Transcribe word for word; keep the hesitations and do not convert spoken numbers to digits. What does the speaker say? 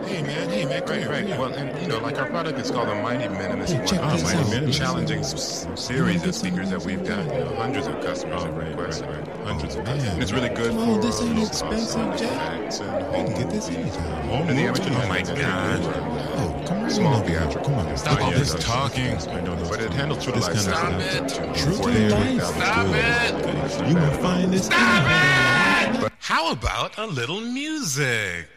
Hey man, hey man, come Right, here, right. come here. Well, and you know, like our product is called the Mighty Minimalist. Hey, One check of this the out. Mighty This challenging is- s- series You of speakers that we've got. You know, hundreds of customers Oh, have right, requested right, it. right. Hundreds Oh, of man. customers. And it's really good Come for on, this uh, ain't low-cost expensive, sound Jack. effects and You home can get this movies. anytime. Home And the movies, amateur oh my license God. for, Oh, come right small on up here. theatrical. Come on. Stop all this this talking. I know those But it handles true to this life kind of sound. stuff. True True to life. Stop it. You gonna find this. How about a little music?